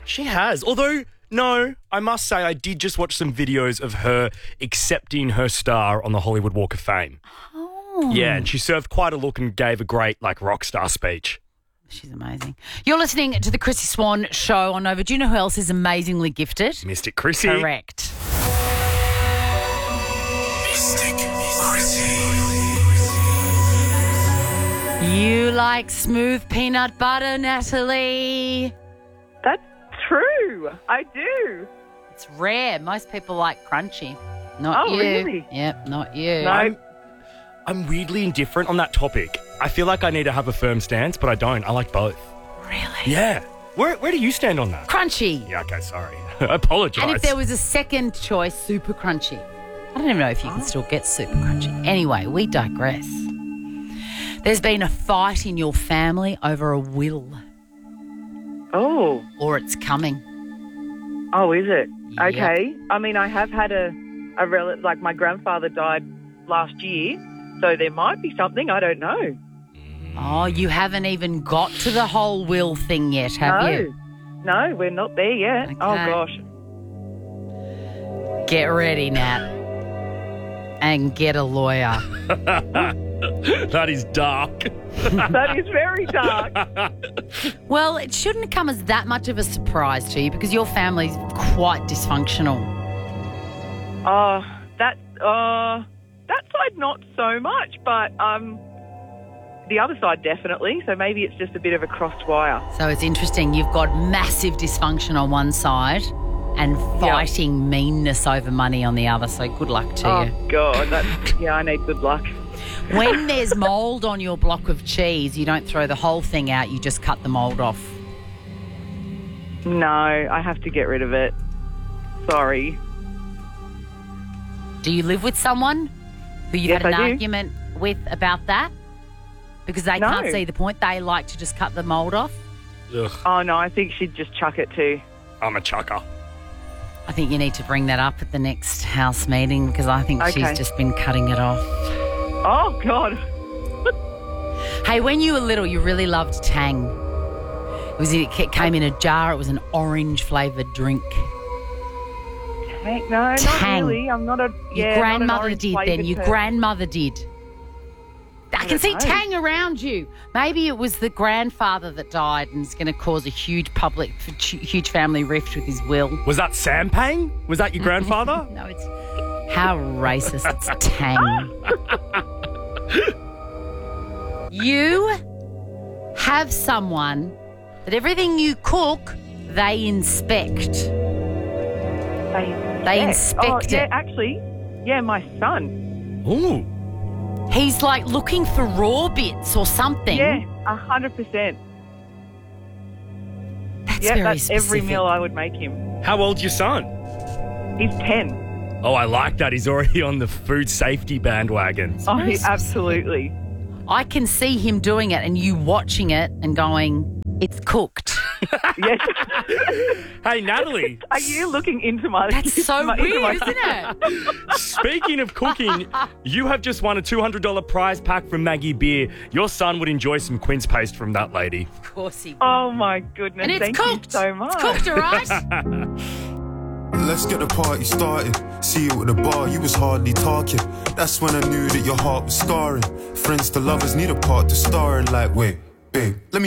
She has. Although, no, I must say I did just watch some videos of her accepting her star on the Hollywood Walk of Fame. Oh. Yeah, and she served quite a look and gave a great, rock star speech. She's amazing. You're listening to the Chrissy Swan Show on Nova. Do you know who else is amazingly gifted? Mystic Chrissy. Correct. Mystic Chrissy. You like smooth peanut butter, Natalie? That's true. I do. It's rare. Most people like crunchy. Not Oh, you. really? Yep, not you. No. I'm weirdly indifferent on that topic. I feel like I need to have a firm stance, but I don't. I like both. Really? Yeah. Where do you stand on that? Crunchy. Yeah, okay, sorry. I apologise. And if there was a second choice, super crunchy. I don't even know if you can still get super crunchy. Anyway, we digress. There's been a fight in your family over a will. Oh. Or it's coming. Oh, is it? Yep. Okay. I mean, I have had a relative, like my grandfather died last year, so there might be something. I don't know. Oh, you haven't even got to the whole will thing yet, have you? No, we're not there yet. Okay. Oh, gosh. Get ready, Nat. And get a lawyer. That is dark. That is very dark. Well, it shouldn't come as that much of a surprise to you because your family's quite dysfunctional. That side not so much, but the other side definitely. So maybe it's just a bit of a crossed wire. So it's interesting. You've got massive dysfunction on one side and fighting meanness over money on the other. So good luck to you. Oh, God. I need good luck. When there's mould on your block of cheese, you don't throw the whole thing out. You just cut the mould off. No, I have to get rid of it. Sorry. Do you live with someone who you've Yes, had an I do. argument with about that? Because they No. can't see the point. They like to just cut the mould off. Ugh, Oh, no, I think she'd just chuck it too. I'm a chucker. I think you need to bring that up at the next house meeting because I think she's Okay. just been cutting it off. Oh, God. Hey, when you were little, you really loved Tang. It came in a jar. It was an orange-flavoured drink. Heck, no, Tang. not really. I'm not a... Your not an grandmother orange did then. flavoured Your person. grandmother did. I can don't see know. Tang around you. Maybe it was the grandfather that died and it's going to cause a huge family rift with his will. Was that Sam Pang? Was that your grandfather? No, it's... How racist. It's Tang. You have someone that everything you cook, they inspect. They inspect yeah, it. actually, yeah, my son. Ooh. He's like looking for raw bits or something. Yeah, 100%. That's Yeah, very that's every specific. meal I would make him. How old's your son? He's 10. Oh, I like that. He's already on the food safety bandwagon. Oh, very he absolutely. I can see him doing it and you watching it and going, it's cooked. Yes. Hey, Natalie. Are you looking into my... That's so into my weird, isn't it? Speaking of cooking, you have just won a $200 prize pack from Maggie Beer. Your son would enjoy some quince paste from that lady. Of course he will. Oh, my goodness. And it's Thank cooked. you so much. It's cooked, all right? Let's get the party started. See you at the bar, you was hardly talking. That's when I knew that your heart was scarring. Friends to lovers need a part to star in. Like, wait, babe, let me